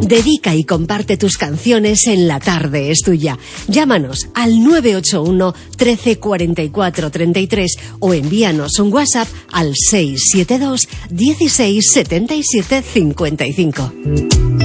Dedica y comparte tus canciones en La Tarde es Tuya. Llámanos al 981 13 44 33 o envíanos un WhatsApp al 672 16 77 55.